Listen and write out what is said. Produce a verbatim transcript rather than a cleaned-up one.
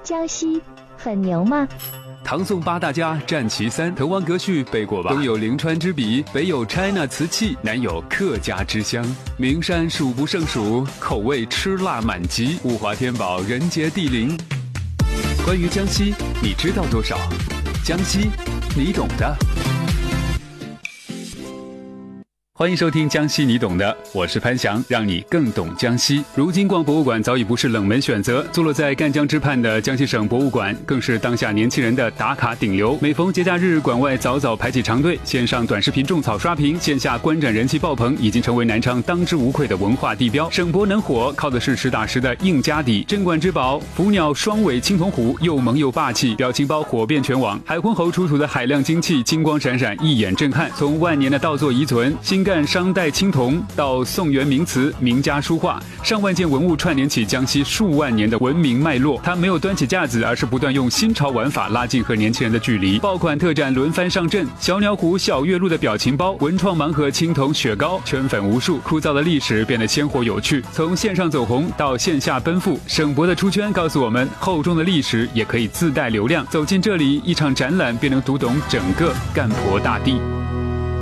江西很牛吗？ 唐宋八大家战其三，滕王阁序背过吧？东有临川之笔，北有 China 瓷器，南有客家之乡。名山数不胜数，口味吃辣满级，物华天宝，人杰地灵。关于江西，你知道多少？江西，你懂的。欢迎收听江西你懂的，我是潘翔，让你更懂江西。如今逛博物馆早已不是冷门选择，坐落在赣江之畔的江西省博物馆更是当下年轻人的打卡顶流。每逢节假日，馆外早早排起长队，线上短视频种草刷屏，线下观展人气爆棚，已经成为南昌当之无愧的文化地标。省博能火，靠的是实打实的硬家底。镇馆之宝虎鸟双尾青铜壶，又萌又霸气，表情包火遍全网。海昏侯出土的海量金器，金光闪闪，一眼震撼。从万年的稻作遗存，新干商代青铜到宋元名瓷名家书画，上万件文物串联起江西数万年的文明脉络。它没有端起架子，而是不断用新潮玩法拉近和年轻人的距离。爆款特展轮番上阵，小鸟湖小月路的表情包，文创盲盒青铜雪糕，圈粉无数。枯燥的历史变得鲜活有趣，从线上走红到线下奔赴。省博的出圈告诉我们，厚重的历史也可以自带流量。走进这里，一场展览便能读懂整个赣博大地。